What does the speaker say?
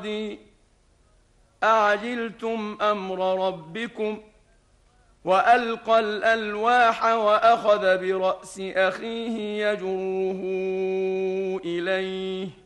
أعجلتم أمر ربكم وألقى الألواح وأخذ برأس أخيه يجره إليه